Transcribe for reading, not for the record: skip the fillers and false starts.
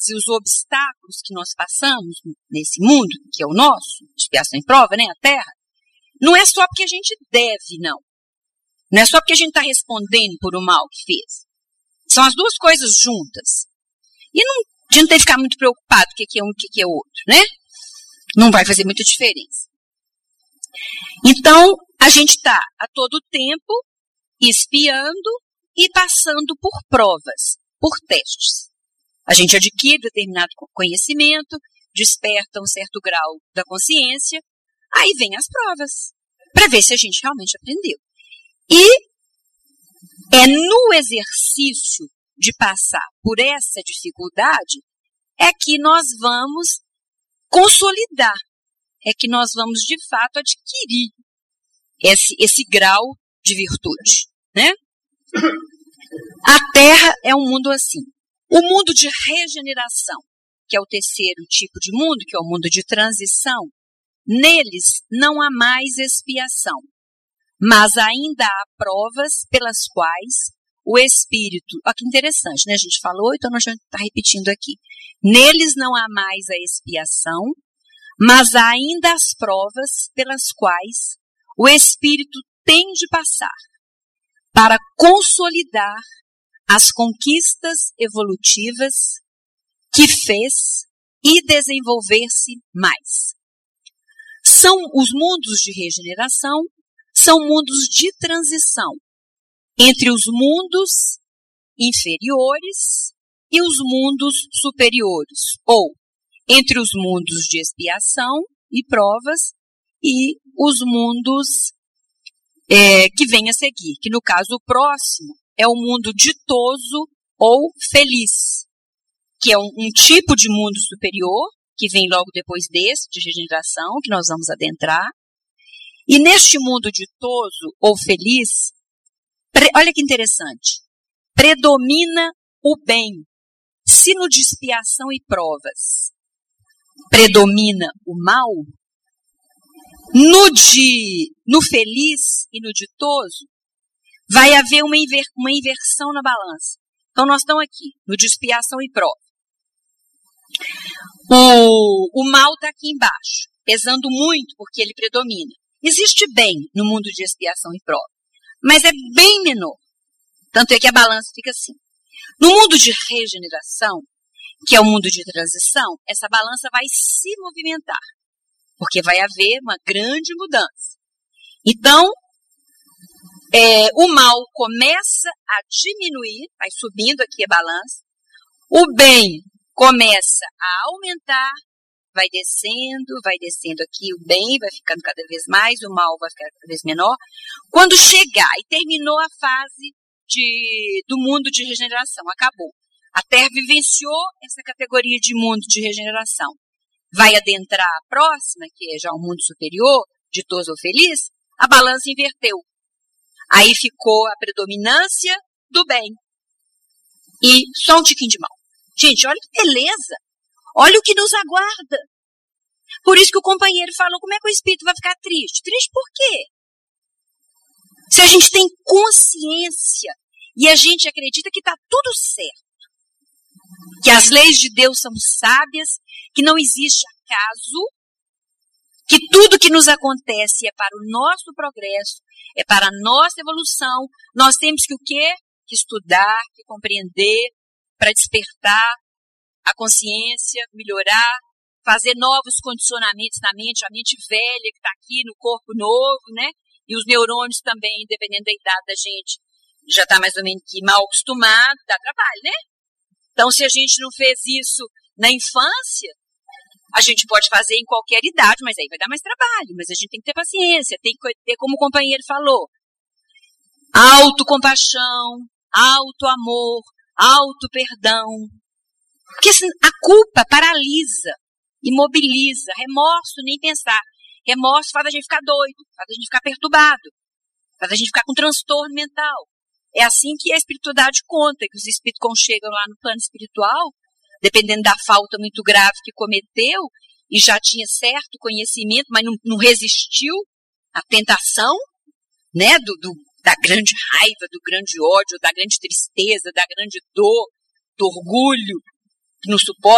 dificuldades e os obstáculos que nós passamos nesse mundo, que é o nosso, expiação e prova, né, a Terra, não é só porque a gente deve, não. Não é só porque a gente está respondendo por o mal que fez. São as duas coisas juntas. E não, a gente não tem que ficar muito preocupado com o que é um e o que é outro, né? Não vai fazer muita diferença. Então, a gente está a todo tempo espiando e passando por provas, por testes. A gente adquire determinado conhecimento, desperta um certo grau da consciência, aí vem as provas, para ver se a gente realmente aprendeu. E é no exercício de passar por essa dificuldade é que nós vamos consolidar, é que nós vamos de fato adquirir esse grau de virtude, né? A Terra é um mundo assim. O mundo de regeneração, que é o terceiro tipo de mundo, que é o mundo de transição, neles não há mais expiação, mas ainda há provas pelas quais o espírito... Olha que interessante, né? A gente falou, então a gente está repetindo aqui. Neles não há mais a expiação, mas há ainda as provas pelas quais o espírito tem de passar para consolidar as conquistas evolutivas que fez e desenvolver-se mais. São os mundos de regeneração, são mundos de transição entre os mundos inferiores e os mundos superiores, ou entre os mundos de expiação e provas e os mundos que vêm a seguir, que no caso o próximo é o mundo ditoso ou feliz, que é um tipo de mundo superior, que vem logo depois desse, de regeneração, que nós vamos adentrar. E neste mundo ditoso ou feliz, olha que interessante, predomina o bem. Se no de expiação e provas predomina o mal, no feliz e no ditoso, vai haver uma inversão na balança. Então, nós estamos aqui, no de expiação e prova. O mal está aqui embaixo, pesando muito porque ele predomina. Existe bem no mundo de expiação e prova, mas é bem menor. Tanto é que a balança fica assim. No mundo de regeneração, que é o mundo de transição, essa balança vai se movimentar, porque vai haver uma grande mudança. Então, o mal começa a diminuir, vai subindo aqui a balança, o bem começa a aumentar, vai descendo aqui o bem, vai ficando cada vez mais, o mal vai ficar cada vez menor. Quando chegar e terminou a fase do mundo de regeneração, acabou. A Terra vivenciou essa categoria de mundo de regeneração. Vai adentrar a próxima, que é já um mundo superior, ditoso ou feliz, a balança inverteu. Aí ficou a predominância do bem. E só um tiquinho de mal. Gente, olha que beleza. Olha o que nos aguarda. Por isso que o companheiro falou, como é que o espírito vai ficar triste? Triste por quê? Se a gente tem consciência e a gente acredita que está tudo certo, que as leis de Deus são sábias, que não existe acaso, que tudo que nos acontece é para o nosso progresso, é para a nossa evolução, nós temos que o quê? Que estudar, que compreender, para despertar a consciência, melhorar, fazer novos condicionamentos na mente, a mente velha que está aqui no corpo novo, né? E os neurônios também, dependendo da idade da gente, já está mais ou menos que mal acostumado, dá trabalho, né? Então, se a gente não fez isso na infância, a gente pode fazer em qualquer idade, mas aí vai dar mais trabalho. Mas a gente tem que ter paciência, tem que ter, como o companheiro falou, autocompaixão, auto-amor, auto-perdão. Porque a culpa paralisa, imobiliza, remorso, nem pensar. Remorso faz a gente ficar doido, faz a gente ficar perturbado, faz a gente ficar com transtorno mental. É assim que a espiritualidade conta, que os espíritos quando chegam lá no plano espiritual, dependendo da falta muito grave que cometeu, e já tinha certo conhecimento, mas não resistiu à tentação, né, da grande raiva, do grande ódio, da grande tristeza, da grande dor, do orgulho, que não suporta